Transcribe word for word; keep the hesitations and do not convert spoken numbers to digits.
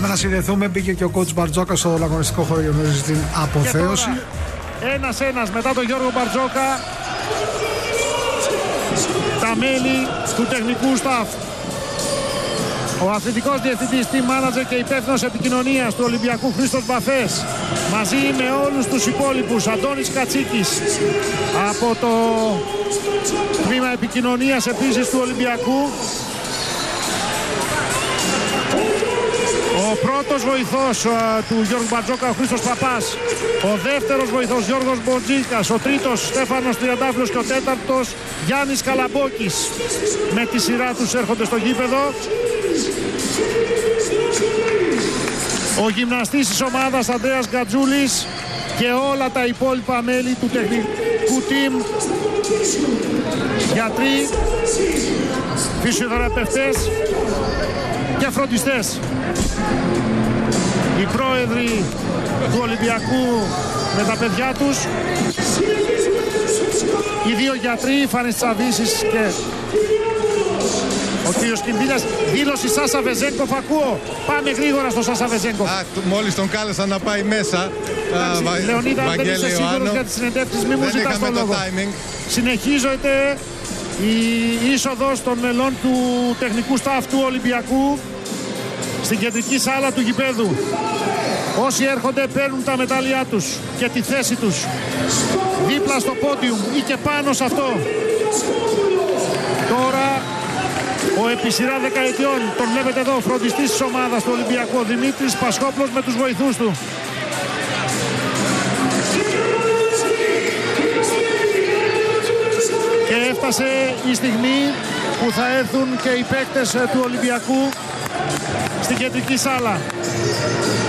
να συνδεθούμε. Μπήκε και ο coach Μπαρτζόκα στο αγωνιστικό χώρο για να γνωρίζει την αποθέωση. Ένας ένας μετά τον Γιώργο Μπαρτζόκα, τα μέλη του τεχνικού staff. Ο αθλητικός διευθυντής, team manager και υπεύθυνος επικοινωνίας του Ολυμπιακού Χρήστος Μπαφές, μαζί με όλους τους υπόλοιπους, Αντώνης Κατσίκης από το τμήμα επικοινωνίας επίσης του Ολυμπιακού, ο πρώτος βοηθός α, του Γιώργου Μπαρτζόκα, ο Χρήστος Παπάς, ο δεύτερος βοηθός Γιώργος Μποντζίκας, ο τρίτος Στέφανος Τριαντάφυλλος και ο τέταρτος Γιάννης Καλαμπόκης. Με τη σειρά τους έρχονται στο γήπεδο. Ο γυμναστής της ομάδας Ανδρέας Γκατζούλης και όλα τα υπόλοιπα μέλη του τεχνικού team, γιατροί, φυσιοθεραπευτές και φροντιστές. Οι πρόεδροι του Ολυμπιακού με τα παιδιά τους, οι δύο γιατροί, Φάνης Τσαβίσης και ο κύριος Κιμπίλιας. Δήλωση Σάσα Βεζένκοφ, ακούω. Πάμε γρήγορα στο Σάσα Βεζένκοφ. Α, μόλις τον κάλεσαν να πάει μέσα. Εντάξει, Λεωνίδα, αν δεν είσαι σίγουρος για τις συνεντεύξεις, μη μου ζητάς το λόγο. Συνεχίζεται η είσοδος των μελών του τεχνικού staff του Ολυμπιακού στην κεντρική σάλα του γηπέδου. Όσοι έρχονται παίρνουν τα μετάλλια τους και τη θέση τους δίπλα στο πόντιουμ ή και πάνω σε αυτό. Τώρα ο επί σειρά δεκαετιών, τον βλέπετε εδώ, φροντιστής της ομάδας του Ολυμπιακού, ο Δημήτρης Πασχόπλος με τους βοηθούς του. Και έφτασε η στιγμή που θα έρθουν και οι παίκτες του Ολυμπιακού στην κεντρική σάλα.